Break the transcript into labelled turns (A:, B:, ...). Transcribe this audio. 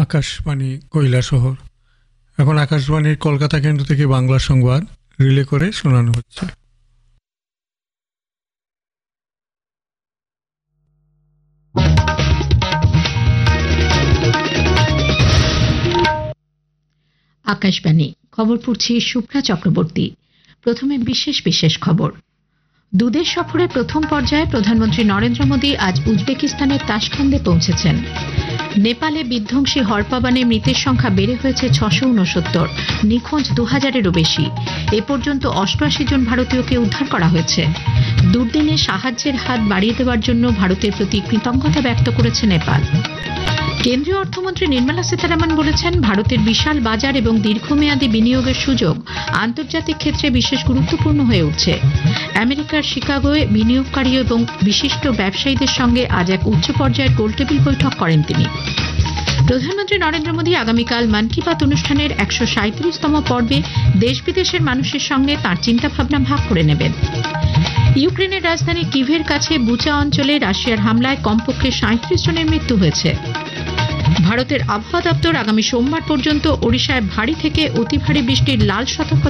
A: আকাশবাণী কৈলাসহর। এখন আকাশবাণীর কলকাতা কেন্দ্র থেকে বাংলা সংবাদ রিলে করে শোনানো হচ্ছে।
B: আকাশবাণী খবর পড়ছি শুভ্রা চক্রবর্তী। প্রথমে বিশেষ বিশেষ খবর। দুদেশ সফরের প্রথম পর্যায়ে প্রধানমন্ত্রী নরেন্দ্র মোদী আজ উজবেকিস্তানের তাশখন্দে পৌঁছেছেন। নেপালে বিধ্বংসী হরপাবানে মৃতের সংখ্যা বেড়ে হয়েছে 669, নিখোঁজ 2000-এরও বেশি। এ পর্যন্ত 88 জন ভারতীয়কে উদ্ধার করা হয়েছে। দুর্দিনে সাহায্যের হাত বাড়িয়ে দেওয়ার জন্য ভারতের প্রতি কৃতজ্ঞতা ব্যক্ত করেছে নেপাল। কেন্দ্রীয় অর্থমন্ত্রী নির্মলা সীতারামন বলেছেন, ভারতের বিশাল বাজার এবং দীর্ঘমেয়াদী বিনিয়োগের সুযোগ আন্তর্জাতিক ক্ষেত্রে বিশেষ গুরুত্বপূর্ণ হয়ে উঠছে। আমেরিকার শিকাগোয় বিনিয়োগকারী এবং বিশিষ্ট ব্যবসায়ীদের সঙ্গে আজ এক উচ্চ পর্যায়ের গোলটেবিল বৈঠক করেন তিনি। প্রধানমন্ত্রী নরেন্দ্র মোদী আগামীকাল মন কি বাত অনুষ্ঠানের 137তম পর্বে দেশ বিদেশের মানুষের সঙ্গে তাঁর চিন্তাভাবনা ভাগ করে নেবেন। ইউক্রেনের রাজধানী কিভের কাছে বুচা অঞ্চলে রাশিয়ার হামলায় কমপক্ষে 37 জনের মৃত্যু হয়েছে। ভারতের আবহাওয়া দপ্তর আগামী সোমবার পর্যন্ত ওড়িশায় ভারী থেকে অতি ভারী বৃষ্টির লাল সতর্কতা